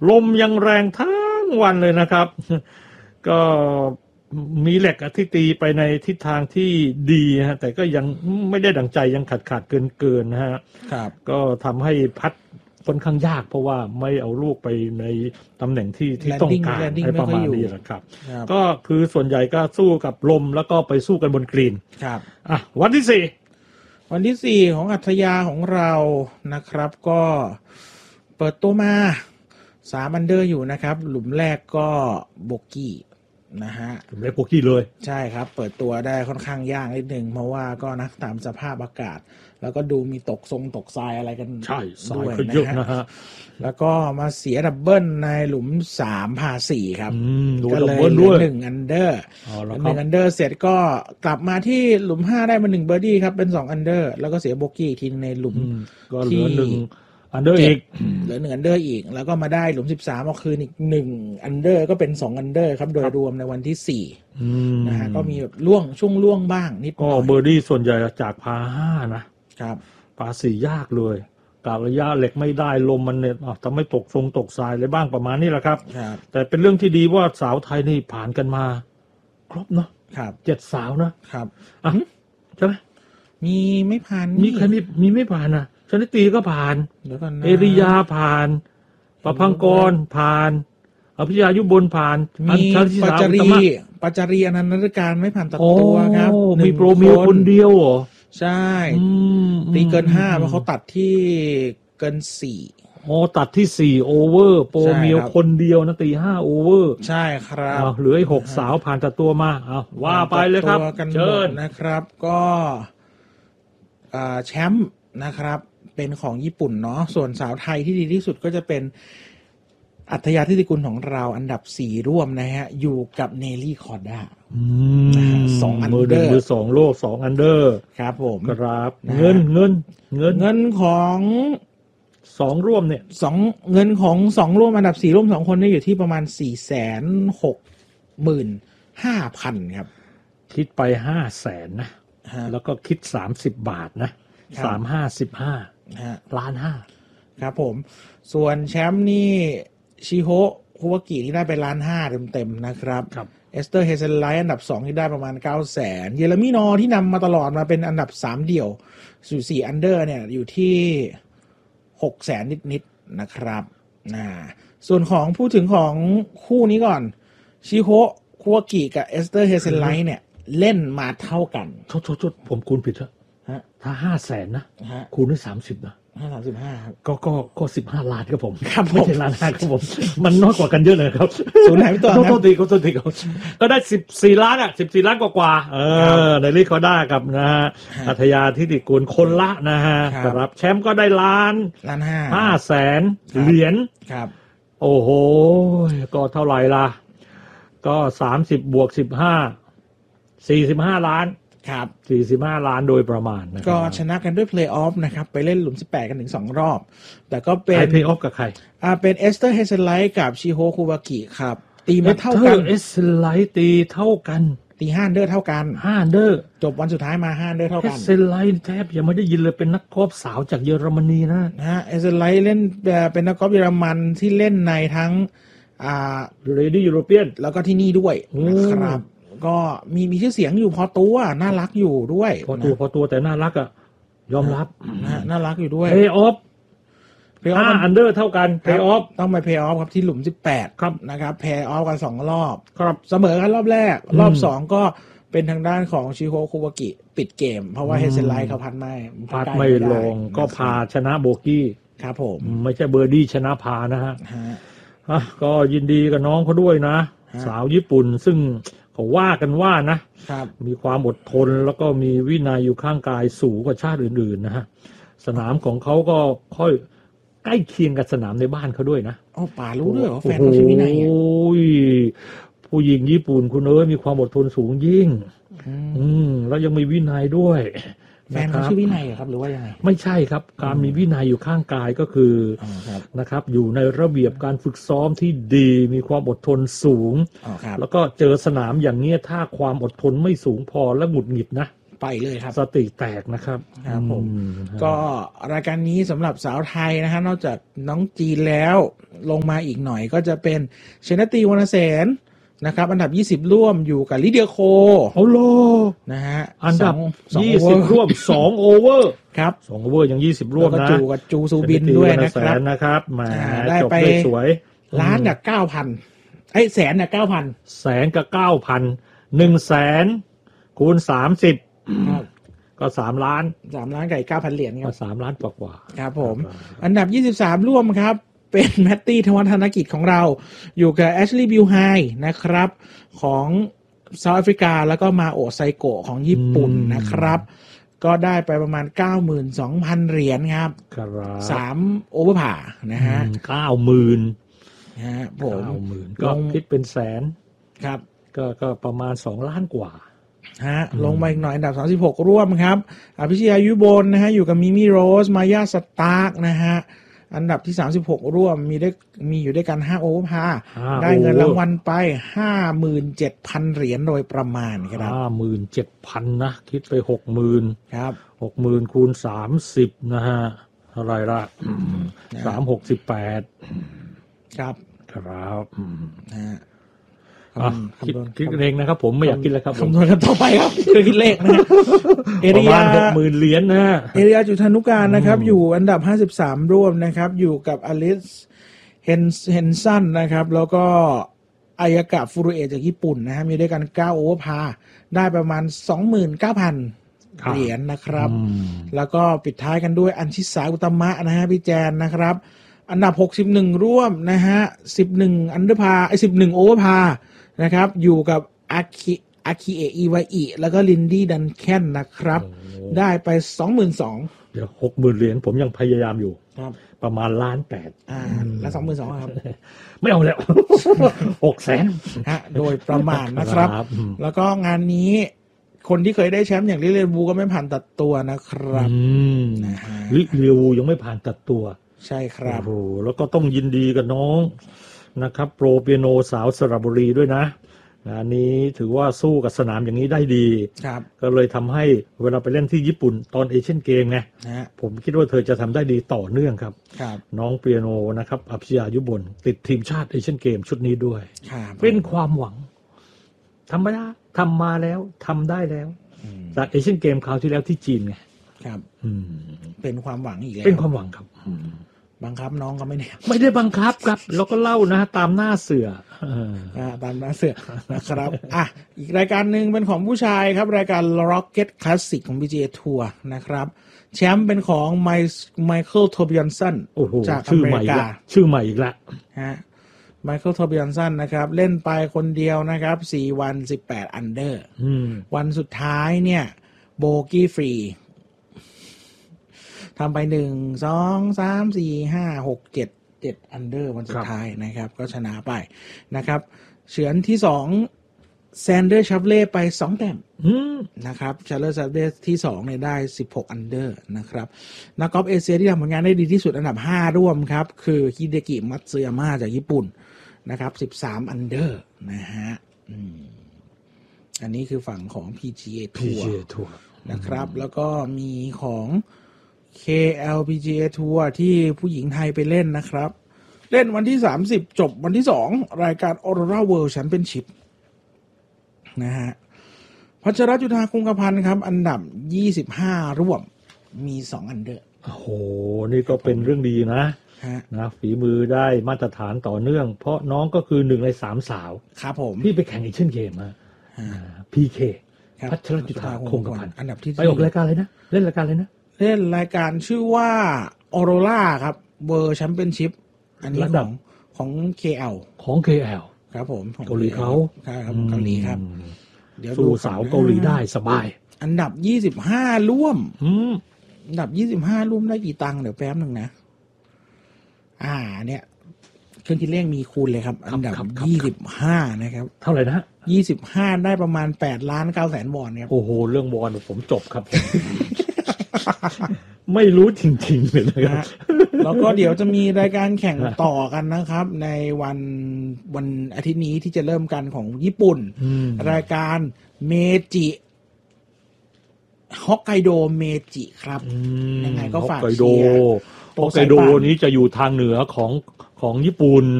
ลมยังแรงทั้งวันเลยนะครับก็มีเหล็กที่ตีไปในทิศทางที่ดีฮะแต่ก็ยังไม่ได้ดั่งใจยังขาดเกินนะฮะก็ทำให้พัดค่อนข้างยากเพราะว่าไม่เอาลูกไปในตำแหน่งที่ต้องการให้ประมาณนี้แหละครับก็คือส่วนใหญ่ก็สู้กับลมแล้วก็ไปสู้กันบนกรีนครับวันที่ 4ของอัธยาของเรานะครับก็เปิดตัวมา3 อันเดอร์อยู่นะครับหลุมแรกก็โบกี้นะฮะหลุมแรกโบกี้เลยใช่ครับเปิดตัวได้ค่อนข้างยากนิดนึงเพราะว่าก็นักตามสภาพอากาศแล้วก็ดูมีตกทรายอะไรกันใช่ทรายก็เยอะนะฮะแล้วก็มาเสียดับเบิลในหลุม3พา4ครับก็เลยเหลือ 1 อันเดอร์1 อันเดอร์เสร็จก็กลับมาที่หลุม5ได้มา1เบอร์ดี้ครับเป็น2 อันเดอร์แล้วก็เสียโบกี้อีกทีในหลุมก็เหลือ1 อันเดอร์อีกเหลือ1 อันเดอร์อีกแล้วก็มาได้หลุม13เอาคืนอีก1 อันเดอร์ก็เป็น2 อันเดอร์ครับโดยรวมในวันที่4นะฮะก็มีแบบช่วงล่วงบ้างนิดหน่อยก็เบอร์ดี้ส่วนใหญ่จากพา5นะครับพา4ยากเลยการะยะเหล็กไม่ได้ลมมันเนี่ยทำให้ตกทรายอะไรบ้างประมาณนี้แหละครับแต่เป็นเรื่องที่ดีว่าสาวไทยนี่ผ่านกันมาครบเนาะ7 สาวนะครับใช่ไหมมีไม่ผ่านมีใครมีไม่ผ่านนะชนิตีก็ผ่านเอริยาผ่านประพังกรผ่านอภิยายุบลผ่านมีปัจจารีอนันตการไม่ผ่านตัดตัวครับมีโปรเมียคนเดียวเหรอใช่ตีเกิน5เพราะเขาตัดที่เกิน4 ตัดที่4โอเวอร์โปรเมียคนเดียวนะตี5โอเวอร์ใช่ครับเหลือ6 สาวผ่านตัดตัวมาว่าไปเลยครับเชิญนะครับก็แชมป์นะครับเป็นของญี่ปุ่นเนาะส่วนสาวไทยที่ดีที่สุดก็จะเป็นอัธยาธิติกุลของเราอันดับ4ร่วมนะฮะอยู่กับเนลลี่คอร์ด้า2 อันเดอร์มือ2โลก2 อันเดอร์ครับผมครับเงินของ 2ร่วมเนี่ยเงินของ2ร่วมอันดับ4ร่วม2คนเนี่ยอยู่ที่ประมาณ 465,000 ครับคิดไป 500,000 นะแล้วก็คิด30 บาทนะ355ล้าน5 ครับผมส่วนแชมป์นี่ชิโฮะคุวากิที่ได้ไป1.5 ล้านเต็มๆนะครับเอสเตอร์เฮเซนไลท์อันดับ2ที่ได้ประมาณ 900,000 เยเรมีนอที่นำมาตลอดมาเป็นอันดับ3เดี่ยวสู่4อันเดอร์เนี่ยอยู่ที่ 600,000 นิดๆนะครับส่วนของพูดถึงของคู่นี้ก่อนชิโฮะคุวากิกับเอสเตอร์เฮเซนไลท์เนี่ยเล่นมาเท่ากันโทษผมคูณผิดถ้า 500,000 นะคูณด้วย30นะ 35ครับก็15 ล้านครับผมไม่ใช่ล้าน5ครับผมมันน้อยกว่ากันเยอะเลยครับศูนย์หายไปตัวโทษทีก็ได้14 ล้าน14 ล้านกว่าในลีกเขาได้กับนะฮะอัธยาธิติกุลคนละนะฮะครับแชมป์ก็ได้ล้าน500,000 เหรียญครับโอ้โหก็เท่าไหร่ล่ะก็30บวก15 45 ล้านครับ 45 ล้านโดยประมาณนะก็ชนะกันด้วยเพลย์ออฟนะครับไปเล่นหลุม18กันถึง2 รอบแต่ก็เป็นเพลย์ออฟกับใครเป็นเอสเตอร์เฮเซนไลท์กับชิโฮะคุวากิครับตีมาเท่ากันเอสเซนไลท์ตีเท่ากันตี5 อันเดอร์เท่ากัน 5 อันเดอร์จบวันสุดท้ายมา5 อันเดอร์เท่ากันเอสเซนไลท์แทบยังไม่ได้ยินเลยเป็นนักกอล์ฟสาวจากเยอรมนีนะเอสเซนไลท์เล่นเป็นนักกอล์ฟเยอรมันที่เล่นในทั้งเรดี้ยุโรเปียนแล้วก็ที่นี่ด้วยนะครับก็มีชื่อเสียงอยู่พอตัวน่ารักอยู่ด้วยพอตัวแต่น่ารักยอมรับน่ารักอยู่ด้วยเพย์ออฟ5 อันเดอร์เท่ากันเพย์ออฟต้องไปเพย์ออฟครับที่หลุม18ครับนะครับเพย์ออฟกัน2 รอบครับเสมอกันรอบแรกรอบ2ก็เป็นทางด้านของชิโฮะคุวากิปิดเกมเพราะว่าเฮเซนไลท์เขาพัดไม่ลงก็พาชนะโบกี้ครับผมไม่ใช่เบอร์ดี้ชนะพานะฮะก็ยินดีกับน้องเขาด้วยนะสาวญี่ปุ่นซึ่งเขาว่ากันว่านะมีความอดทนแล้วก็มีวินัยอยู่ข้างกายสูงกว่าชาติอื่นๆนะฮะสนามของเขาก็ค่อยใกล้เคียงกับสนามในบ้านเขาด้วยนะป่ารู้ด้วยเหรอแฟนเขาชื่อวินัยผู้หญิงญี่ปุ่นคุณมีความอดทนสูงยิ่งแล้วยังมีวินัยด้วยแฟนเขาชื่อวินัยครับหรือว่ายังไงไม่ใช่ครับการมีวินัยอยู่ข้างกายก็คือนะครับอยู่ในระเบียบการฝึกซ้อมที่ดีมีความอดทนสูงแล้วก็เจอสนามอย่างนี้ถ้าความอดทนไม่สูงพอและหงุดหงิดนะไปเลยครับสติแตกนะครับครับผมก็รายการนี้สำหรับสาวไทยนะฮะนอกจากน้องจีนแล้วลงมาอีกหน่อยก็จะเป็นชนตีวรรณเสนนะครับอันดับ20ร่วมอยู่กับลิเดียโคโอ้โหนะฮะอันดับ20ร่วม2โอเวอร์ครับ 2โอเวอร์ยัง20ร่วมนะกับจูซูบินด้วยนะครับมาได้ไปสวยล้านกับ 9,000 แสนกับ 9,000 แสนกับ 9,000 100,000คูณ30 ครับก็3ล้านกับ 9,000 เหรียญครับ 3ล้านกว่าครับผมอันดับ23ร่วมครับเป็นแมตตี้ธวัฒนกิจของเราอยู่กับแอชลีย์บิลไฮนะครับของเซาท์แอฟริกาแล้วก็มาโอไซโกะของญี่ปุ่นนะครับก็ได้ไปประมาณ 92,000 เหรียญครับ3โอเวอร์พานะฮะ 90,000 นะฮะผม 90,000 ก็คิดเป็นแสนครับก็ประมาณ2ล้านกว่าฮะลงมาอีกหน่อยอันดับ36ร่วมครับอภิชยายุบลนะฮะอยู่กับมิมิโรสมายาสตาร์กนะฮะอันดับที่36ร่วมมีอยู่ด้วยกัน5โอเวอร์พาได้เงินรางวัลไป 57,000 เหรียญโดยประมาณครับ 57,000 นะคิดไป 60,000 ครับ 60,000 คูณ30นะฮะเท่าไหร่ละ368 ครับครับนะฮะคิดเองนะครับผมไม่อยากคิดแล้วครับคำนวณกันต่อไปครับคิดเลขนะประมาณ 60,000 เหรียญนะเอริยาจุธานุการนะครับอยู่อันดับ53ร่วมนะครับอยู่กับอลิสเฮนซันนะครับแล้วก็อายากะฟูรุเอะจากญี่ปุ่นนะฮะมีด้วยกัน9โอเวอร์พาได้ประมาณ 29,000 เหรียญนะครับแล้วก็ปิดท้ายกันด้วยอัญชิสาอุตมะนะฮะพี่แจนนะครับอันดับ61ร่วมนะฮะ11อันเดอร์พา11โอเวอร์พานะครับอยู่กับอาคิเอะอิวาอิแล้วก็ลินดี้ดันแคนนะครับได้ไป 22,000 เดี๋ยว 60,000 เหรียญผมยังพยายามอยู่ครับประมาณ1.8 ล้านแล้ว 22,000 ครับไม่เอาแล้ว 600,000 ฮะโดยประมาณนะครับแล้วก็งานนี้คนที่เคยได้แชมป์อย่างลิเลียวูก็ไม่ผ่านตัดตัวนะครับนะฮะลิเลียวูยังไม่ผ่านตัดตัวใช่ครับโอ้โหแล้วก็ต้องยินดีกับน้องนะครับโปรเปียโนสาวสระบุรีด้วยนะอันนี้ถือว่าสู้กับสนามอย่างนี้ได้ดีก็เลยทำให้เวลาไปเล่นที่ญี่ปุ่นตอนเอเชียนเกมไงผมคิดว่าเธอจะทำได้ดีต่อเนื่องครับน้องเปียโนนะครับอภิชยายุบลติดทีมชาติเอเชียนเกมชุดนี้ด้วยเป็นความหวังทำมาแล้วทำได้แล้วจากเอเชียนเกมคราวที่แล้วที่จีนไงครับเป็นความหวังอีกแล้วเป็นความหวังครับบังคับน้องก็ไม่ได้บังคับครับเราก็เล่านะตามหน้าเสือตามหน้าเสือนะครับอีกรายการหนึ่งเป็นของผู้ชายครับรายการ Rocket Classic ของ PGA Tour นะครับแชมป์เป็นของไมเคิลโทบิอันสันจากอเมริกาชื่อใหม่อีกแล้วไมเคิลโทบิอันสันนะครับเล่นไปคนเดียวนะครับ4วัน18อันเดอร์วันสุดท้ายเนี่ยโบกี้ฟรีทำไป1 2 3 4 5 6 7อันเดอร์วันสุดท้ายนะครับก็ชนะไปนะครับเฉือนที่2แซนเดอร์ชัฟเล่ไป2แต้มนะครับชาร์เลอร์ชัฟเล่ที่2เนี่ยได้16อันเดอร์นะครับนักกอล์ฟเอเชียที่ทำผลงานได้ดีที่สุดอันดับ5ร่วมครับคือฮิเดกิมัตสึยาม่าจากญี่ปุ่นนะครับ13อันเดอร์นะฮะอันนี้คือฝั่งของ PGA Tour นะครับแล้วก็มีของ KLPGA Tour ที่ผู้หญิงไทยไปเล่นนะครับเล่นวันที่30จบวันที่2รายการ Aurora World Championship นะฮะพัชรจุฑาคงกระพันธ์ครับอันดับ25ร่วมมี2อันเดอร์โอ้โหนี่ก็เป็นเรื่องดีนะฝีมือได้มาตรฐานต่อเนื่องเพราะน้องก็คือ1ใน3สาวครับผมที่ไปแข่งเอเชียนเกมPK พัชรจุฑาคงกระพันธ์อันดับที่ไปออกรายการเลยนะเล่นรายการเลยนะเล่นรายการชื่อว่า Aurora ครับ World Championship อันนี้ของ KL ของ KL ครับผมเกาหลีเขาครับเกาหลีครับเดี๋ยวดูสาวเกาหลีได้สบายอันดับ25ร่วมอันดับ25ร่วมได้กี่ตังค์เดี๋ยวแป๊บนึงนะเนี่ยเครื่องคิดเลขมีคูณเลยครับอันดับ25นะครับเท่าไหร่นะ 25ได้ประมาณ8,900,000 วอนครับโอ้โหเรื่องวอนผมจบครับไม่รู้จริงๆเลยนะครับแล้วก็เดี๋ยวจะมีรายการแข่งต่อกันนะครับในวันอาทิตย์นี้ที่จะเริ่มกันของญี่ปุ่นรายการเมจิฮอกไกโดเมจิครับยังไงก็ฝากฮอกไกโดเชียร์ฮอกไกโดนี้จะอยู่ทางเหนือของญี่ปุ่น